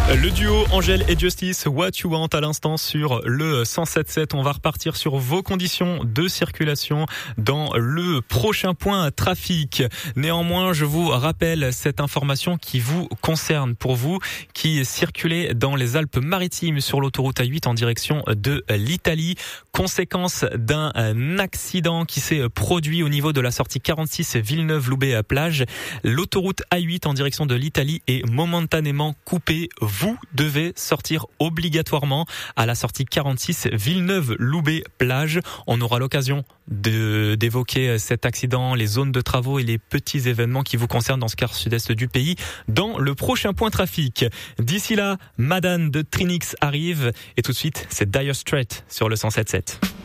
Le duo Angèle et Justice, What You Want à l'instant sur le 107.7. On va repartir sur vos conditions de circulation dans le prochain point trafic. Néanmoins, je vous rappelle cette information qui vous concerne pour vous qui circulez dans les Alpes-Maritimes sur l'autoroute A8 en direction de l'Italie. Conséquence d'un accident qui s'est produit au niveau de la sortie 46 Villeneuve-Loubet-Plage. L'autoroute A8 en direction de l'Italie est momentanément coupée. Vous devez sortir obligatoirement à la sortie 46 Villeneuve-Loubet-Plage. On aura l'occasion d'évoquer cet accident, les zones de travaux et les petits événements qui vous concernent dans ce quart sud-est du pays dans le prochain point trafic. D'ici là, Madame de Trinix arrive et tout de suite, c'est Dire Straits sur le 107.7.